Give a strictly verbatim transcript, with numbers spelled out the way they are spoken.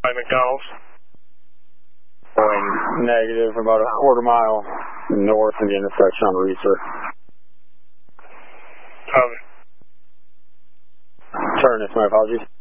by McDonald's. Going negative, about a quarter mile north of the intersection on Reeser. Copy. Turn this, my apologies.